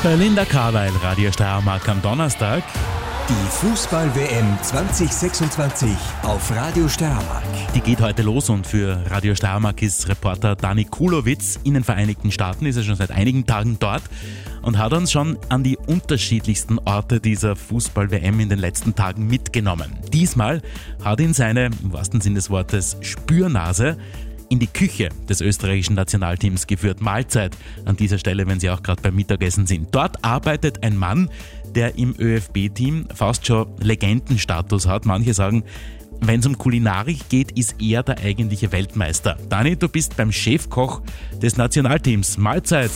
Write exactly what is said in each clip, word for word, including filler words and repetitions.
Linda Carweil, Radio Steiermark am Donnerstag. Die Fußball-W M zwanzig sechsundzwanzig auf Radio Steiermark. Die geht heute los und für Radio Steiermark ist Reporter Dani Kulowitz in den Vereinigten Staaten, ist er schon seit einigen Tagen dort und hat uns schon an die unterschiedlichsten Orte dieser Fußball-W M in den letzten Tagen mitgenommen. Diesmal hat ihn seine, im wahrsten Sinne des Wortes, Spürnase in die Küche des österreichischen Nationalteams geführt. Mahlzeit an dieser Stelle, wenn Sie auch gerade beim Mittagessen sind. Dort arbeitet ein Mann, der im ÖFB-Team fast schon Legendenstatus hat. Manche sagen, wenn es um Kulinarik geht, ist er der eigentliche Weltmeister. Dani, du bist beim Chefkoch des Nationalteams. Mahlzeit!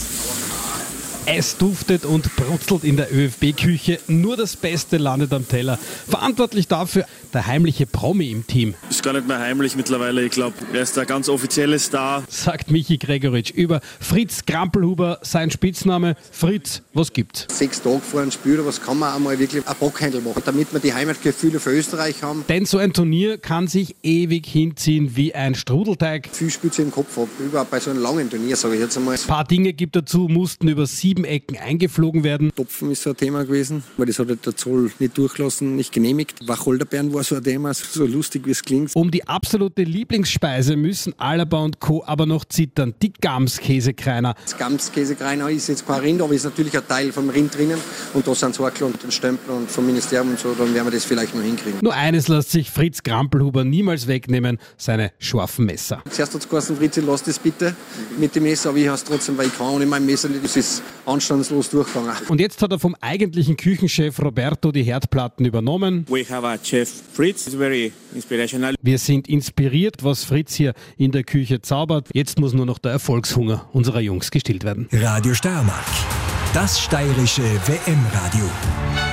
Es duftet und brutzelt in der ÖFB-Küche. Nur das Beste landet am Teller. Verantwortlich dafür der heimliche Promi im Team. Ist gar nicht mehr heimlich mittlerweile. Ich glaube, er ist der ganz offizielle Star. Sagt Michi Gregoritsch über Fritz Krampelhuber, sein Spitzname. Fritz, was gibt's? Sechs Tage vor einem Spiel, was kann man einmal wirklich ein Bockhändel machen, damit wir die Heimatgefühle für Österreich haben. Denn so ein Turnier kann sich ewig hinziehen wie ein Strudelteig. Viel Spitze im Kopf habe, überhaupt bei so einem langen Turnier, sage ich jetzt einmal. Ein paar Dinge gibt dazu, mussten über sieben Ecken eingeflogen werden. Topfen ist so ein Thema gewesen, weil das hat der Zoll nicht durchgelassen, nicht genehmigt. Wacholderbeeren war so ein Thema, so lustig wie es klingt. Um die absolute Lieblingsspeise müssen Alaba und Co. aber noch zittern, die Gamskäsekreiner. Das Gamskäsekreiner ist jetzt kein Rind, aber ist natürlich ein Teil vom Rind drinnen und da sind Sorkel und Stempel und vom Ministerium und so, dann werden wir das vielleicht noch hinkriegen. Nur eines lässt sich Fritz Krampelhuber niemals wegnehmen, seine scharfen Messer. Zuerst hat es geheißen, Fritzi, lass das bitte mit dem Messer, aber ich habe es trotzdem, weil ich kann ohne mein Messer nicht, das ist anstandslos durchgegangen. Und jetzt hat er vom eigentlichen Küchenchef Roberto die Herdplatten übernommen. We have a chef Fritz, it's very inspirational. Wir sind inspiriert, was Fritz hier in der Küche zaubert. Jetzt muss nur noch der Erfolgshunger unserer Jungs gestillt werden. Radio Steiermark, das steirische W M-Radio.